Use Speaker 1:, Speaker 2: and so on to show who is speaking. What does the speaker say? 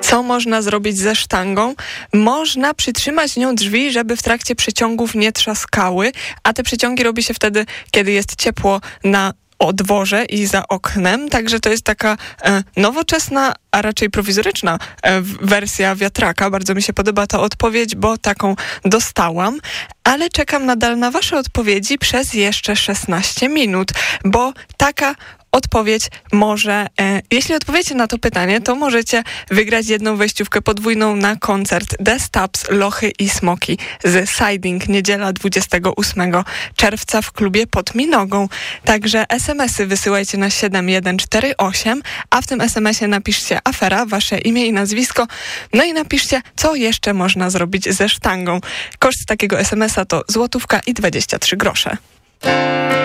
Speaker 1: Co można zrobić ze sztangą? Można przytrzymać nią drzwi, żeby w trakcie przeciągów nie trzaskały, a te przeciągi robi się wtedy, kiedy jest ciepło na dworze i za oknem, także to jest taka nowoczesna, a raczej prowizoryczna wersja wiatraka. Bardzo mi się podoba ta odpowiedź, bo taką dostałam, ale czekam nadal na wasze odpowiedzi przez jeszcze 16 minut, bo taka odpowiedź może, jeśli odpowiecie na to pytanie, to możecie wygrać jedną wejściówkę podwójną na koncert The Stubbs, Lochy i Smoki z Siding, niedziela 28 czerwca w klubie Pod Minogą. Także SMS-y wysyłajcie na 7148, a w tym SMS-ie napiszcie afera, wasze imię i nazwisko, no i napiszcie, co jeszcze można zrobić ze sztangą. Koszt takiego SMS-a to złotówka i 23 grosze.